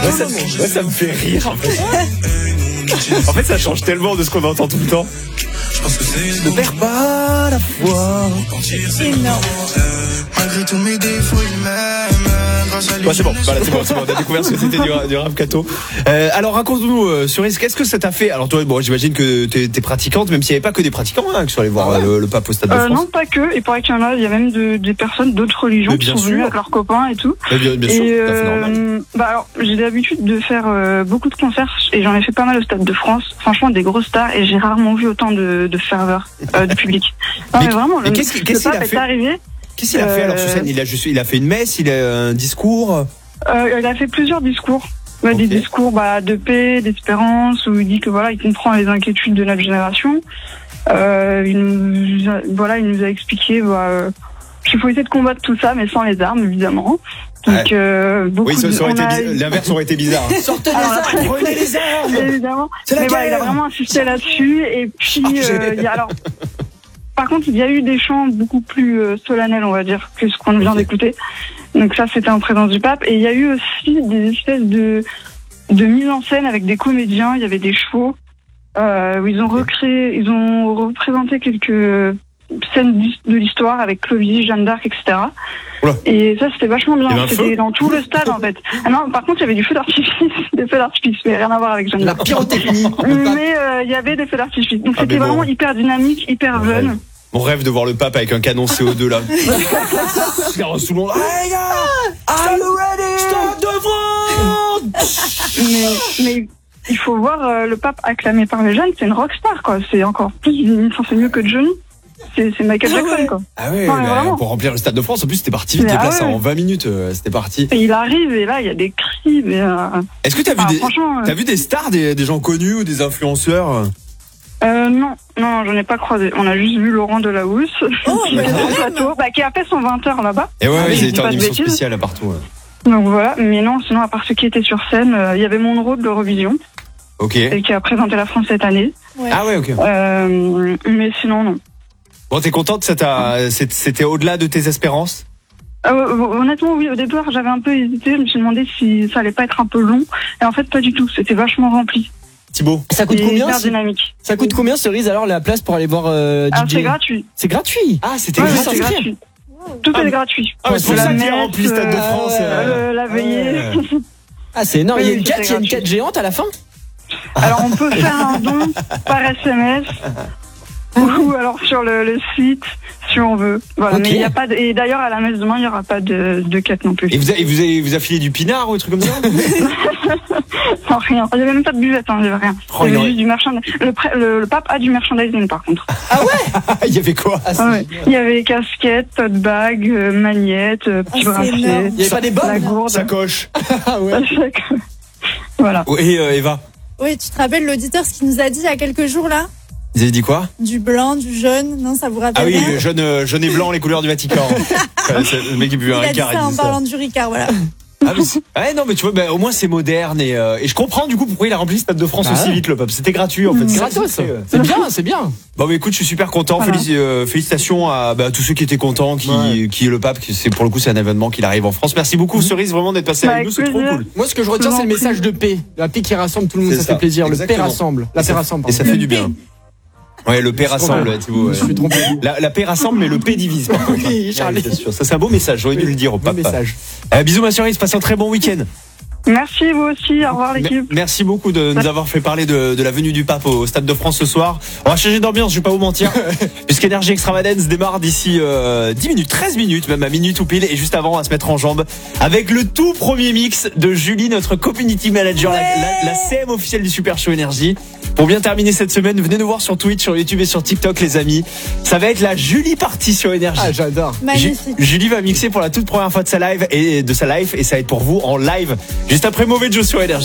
Moi, ça me fait rire, en fait. En fait, ça change tellement de ce qu'on entend tout le temps. Ne perds pas la foi. Énorme. Malgré tous mes défauts, il m'aime. Ouais, c'est bon, voilà, c'est bon, on a découvert ce que c'était du rap Kato. Alors raconte-nous, Cerise, qu'est-ce que ça t'a fait? Alors toi, bon, j'imagine que t'es pratiquante, même s'il n'y avait pas que des pratiquants qui sont allés voir le pape au Stade de France. Non, pas que. Il paraît qu'il y en a. Il y a même des personnes d'autres religions qui sont venues avec leurs copains et tout. Bien sûr, tout à fait normal. Alors, j'ai l'habitude de faire beaucoup de concerts et j'en ai fait pas mal au Stade de France. Franchement, des grosses stars et j'ai rarement vu autant de ferveur de public. Non, mais vraiment, le pape est arrivé. Qu'est-ce qu'il a fait alors sur scène? Il a fait une messe, il a un discours. Il a fait plusieurs discours. Des discours de paix, d'espérance, où il dit que voilà, il comprend les inquiétudes de notre génération. Il nous a expliqué qu'il faut essayer de combattre tout ça, mais sans les armes, évidemment. Donc, l'inverse aurait été bizarre. Sortez les armes, prenez les armes. Évidemment. Mais il a vraiment insisté là-dessus. Et puis, par contre, il y a eu des chants beaucoup plus solennels, on va dire, que ce qu'on vient d'écouter. Donc ça, c'était en présence du pape. Et il y a eu aussi des espèces de mise en scène avec des comédiens. Il y avait des chevaux où ils ont représenté quelques scènes de l'histoire avec Clovis, Jeanne d'Arc, etc. Oula. Et ça, c'était vachement bien. C'était dans tout le stade, en fait. Ah non, par contre, il y avait des feux d'artifice, mais rien à voir avec Jeanne d'Arc. La pyrotechnie. Mais il y avait des feux d'artifice. Donc c'était vraiment hyper dynamique, hyper jeune. Mon rêve de voir le pape avec un canon CO2 là. Regarde sous mon. Hey gars, are you ready? Stade de France. Mais il faut voir le pape acclamé par les jeunes, c'est une rockstar quoi. C'est encore plus, c'est mieux que Johnny. C'est Michael Jackson quoi. Ah ouais, pour remplir le Stade de France, en plus c'était parti vite, déplacé en 20 minutes, c'était parti. Et il arrive et là il y a des cris. Mais est-ce que t'as vu des stars, des gens connus ou des influenceurs? Non, j'en ai pas croisé. On a juste vu Laurent Delahousse qui a fait son 20h là-bas. Et ils étaient en émission spéciale partout. Donc voilà, mais non, sinon à part ceux qui étaient sur scène, il y avait Monroe de l'Eurovision. Ok. Et qui a présenté la France cette année. Ouais. Ah ouais, ok. Mais sinon non. Bon, t'es contente, c'était au-delà de tes espérances? Honnêtement, oui, au départ, j'avais un peu hésité, je me suis demandé si ça allait pas être un peu long. Et en fait, pas du tout, c'était vachement rempli. Thibaut, ça coûte combien? Hyper dynamique. Ça coûte combien, Cerise, alors, la place pour aller voir DJ? C'est gratuit. C'est gratuit? Ah, c'était juste c'est gratuit. Tout est gratuit. Ah, c'est pour ça qu'il y a rempli le Stade de France. La veillée. Ah, c'est énorme. Il y a une quête géante à la fin? Alors, on peut faire un don par SMS. Ou alors sur le site, si on veut. Voilà. Okay. Mais il y a pas et d'ailleurs, à la messe demain, il n'y aura pas de quête non plus. Et vous a filé du pinard ou des trucs comme ça? Non, rien. Il n'y avait même pas de buvette, il n'y avait rien. Il y avait juste du merchandising. Le pape a du merchandising, par contre. Ah ouais? Il y avait quoi? Il y avait casquettes, tote bag, magnettes, petits bracelets. Il n'y avait pas des bottes? Sacoche. Ah ouais. Voilà. Et Eva? Oui, tu te rappelles l'auditeur, ce qu'il nous a dit il y a quelques jours, là? Vous avez dit quoi? Du blanc, du jaune, non, ça vous rappelle? Ah oui, rien? le jaune et blanc, les couleurs du Vatican. Le mec qui buvait un Ricard. Il a dit ça en parlant du Ricard, voilà. Non, mais tu vois, au moins c'est moderne et je comprends du coup pourquoi il a rempli le Stade de France aussi vite, le pape. C'était gratuit en fait. C'est gratos. C'est bien. Bon, écoute, je suis super content. Voilà. Félicitations à tous ceux qui étaient contents, qui est le pape. Pour le coup, c'est un événement qu'il arrive en France. Merci beaucoup, Cerise, vraiment d'être passé avec nous. C'est trop cool. Moi, ce que je retiens, c'est le message de paix. La paix qui rassemble tout le monde, ça fait plaisir. Le paix rassemble. La paix rassemble. Et ça fait du bien. Ouais, le paix rassemble, Thibaut. Je suis trompé. La paix rassemble, mais le paix divise. Oui, Charlie. C'est sûr. Ça, c'est un beau message. J'aurais dû le dire au pape. Bisous, ma Cerise. Passe un très bon week-end. Merci, vous aussi. Au revoir, l'équipe. Merci beaucoup de nous avoir fait parler de la venue du pape au Stade de France ce soir. On va changer d'ambiance, je vais pas vous mentir. Puisqu'Énergie Extravagance démarre d'ici 10 minutes, 13 minutes, même à minute ou pile. Et juste avant, on va se mettre en jambes avec le tout premier mix de Julie, notre community manager, la CM officielle du Super Show Énergie. Pour bien terminer cette semaine, venez nous voir sur Twitch, sur YouTube et sur TikTok, les amis. Ça va être la Julie partie sur Énergie. Ah, j'adore. Magnifique. Julie va mixer pour la toute première fois de sa live et ça va être pour vous en live. Juste après Mauvais Joe sur Énergie.